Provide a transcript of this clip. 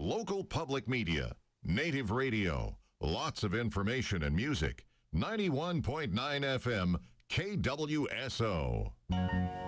Local public media, native radio, lots of information and music. 91.9 FM, KWSO.